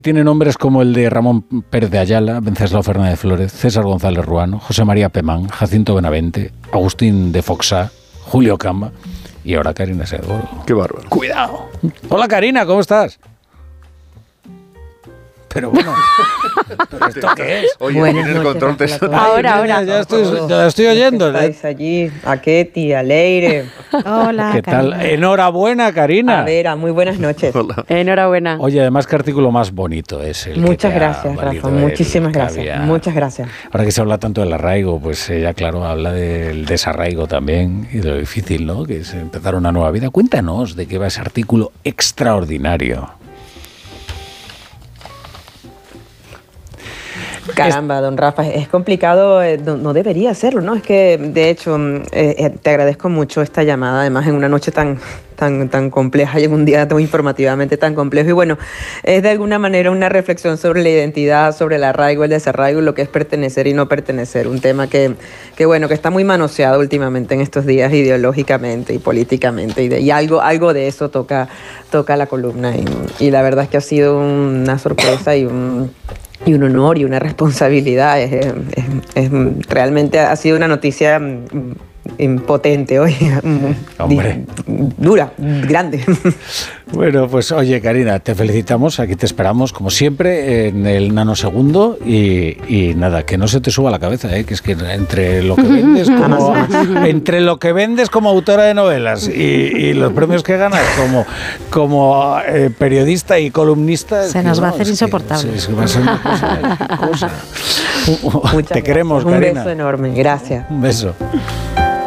Tiene nombres como el de Ramón Pérez de Ayala, Venceslao Fernández Flórez, César González Ruano, José María Pemán, Jacinto Benavente, Agustín de Foxá, Julio Camba y ahora Karina Seguro. Qué bárbaro. ¡Cuidado! Hola Karina, ¿cómo estás? Pero bueno, ¿pero esto qué es? Oye, Buenas tiene el noches, control de Rafael. Ahora. Ya estoy oyendo. Estáis allí, a Ketty, a Leire. Hola, ¿Qué tal? Karina. Enhorabuena, Karina. A Vera, muy buenas noches. Hola. Enhorabuena. Oye, además, ¿qué artículo más bonito es el Muchas que te ha gracias, valido Rafa, el muchísimas gracias. caviar? Muchas gracias. Ahora que se habla tanto del arraigo, pues ella, claro, habla del desarraigo también y de lo difícil, ¿no?, que es empezar una nueva vida. Cuéntanos de qué va ese artículo extraordinario. Caramba, don Rafa, es complicado, no debería serlo, ¿no? Es que, de hecho, te agradezco mucho esta llamada, además en una noche tan compleja y en un día tan informativamente tan complejo. Y bueno, es de alguna manera una reflexión sobre la identidad, sobre el arraigo, el desarraigo, lo que es pertenecer y no pertenecer. Un tema que está muy manoseado últimamente en estos días ideológicamente y políticamente. Y algo de eso toca la columna. Y la verdad es que ha sido una sorpresa y un honor y una responsabilidad. Realmente ha sido una noticia impotente hoy. Hombre. Dura, grande. Bueno, pues oye, Karina, te felicitamos, aquí te esperamos como siempre en el nanosegundo y nada, que no se te suba la cabeza, que es que entre lo que vendes como autora de novelas y los premios que ganas como periodista y columnista, se nos va a hacer insoportable. Es que va a ser una cosa. Te queremos, Un Karina. beso enorme, gracias. Un beso.